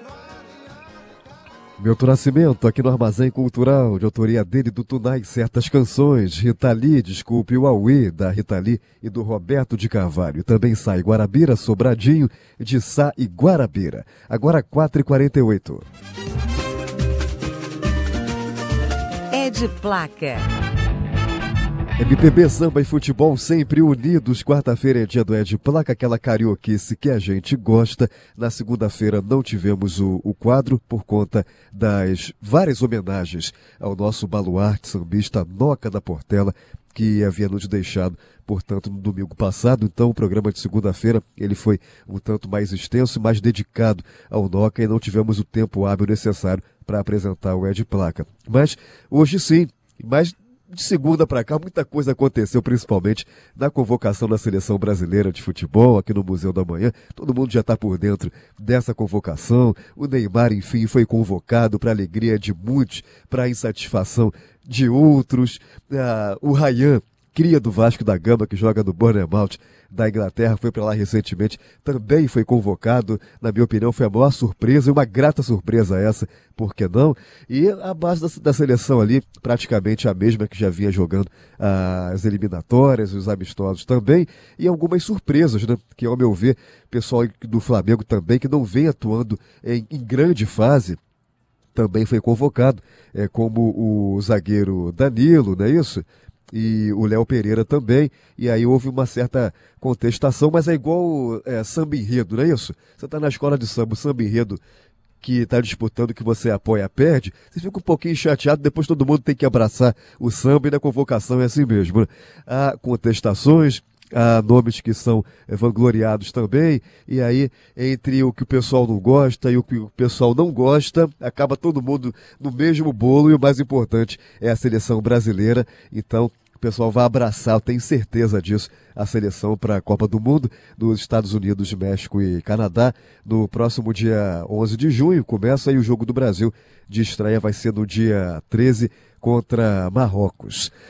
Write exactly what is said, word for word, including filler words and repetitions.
Milton Nascimento, aqui no Armazém Cultural, de autoria dele do Tunai Certas Canções, Rita Lee, Desculpe o Auê, da Rita Lee e do Roberto de Carvalho. Também sai Guarabira, Sobradinho, de Sá e Guarabira. Agora quatro e quarenta e oito. É de placa. M P B, samba e futebol sempre unidos. Quarta-feira é dia do É de Placa, aquela carioquice que a gente gosta. Na segunda-feira não tivemos o, o quadro por conta das várias homenagens ao nosso baluarte sambista Noca da Portela, que havia nos deixado, portanto, no domingo passado. Então o programa de segunda-feira ele foi um tanto mais extenso e mais dedicado ao Noca e não tivemos o tempo hábil necessário para apresentar o É de Placa. Mas hoje sim, mas de segunda para cá, muita coisa aconteceu, principalmente na convocação da Seleção Brasileira de Futebol, aqui no Museu da Manhã. Todo mundo já está por dentro dessa convocação. O Neymar, enfim, foi convocado para alegria de muitos, para insatisfação de outros. Ah, o Ryan, cria do Vasco da Gama, que joga no Bournemouth da Inglaterra, foi para lá recentemente, também foi convocado. Na minha opinião, foi a maior surpresa, e uma grata surpresa essa, por que não? E a base da, da seleção ali, praticamente a mesma que já vinha jogando ah, as eliminatórias, os amistosos também, e algumas surpresas, né? Que, ao meu ver, pessoal do Flamengo também, que não vem atuando em, em grande fase, também foi convocado, é, como o zagueiro Danilo, não é isso? E o Léo Pereira também, e aí houve uma certa contestação, mas é igual é, samba enredo, não é isso? Você está na escola de samba, o samba enredo que está disputando, que você apoia, perde, você fica um pouquinho chateado, depois todo mundo tem que abraçar o samba, e na convocação é assim mesmo, né? Há contestações, há nomes que são é, vangloriados também, e aí entre o que o pessoal não gosta e o que o pessoal não gosta, acaba todo mundo no mesmo bolo, e o mais importante é a seleção brasileira. Então o pessoal vai abraçar, eu tenho certeza disso, a seleção para a Copa do Mundo nos Estados Unidos, México e Canadá, no próximo dia onze de junho, começa aí o Jogo do Brasil de estreia, vai ser no dia treze contra Marrocos.